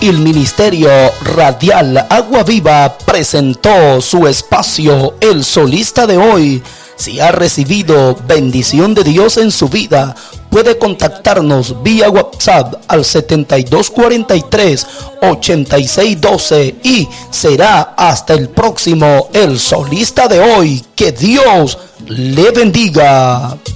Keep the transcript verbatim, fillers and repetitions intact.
El Ministerio Radial Agua Viva presentó su espacio El Solista de hoy. Si ha recibido bendición de Dios en su vida, puede contactarnos vía WhatsApp al setenta y dos cuarenta y tres, ochenta y seis doce y será hasta el próximo El Solista de hoy. Que Dios le bendiga.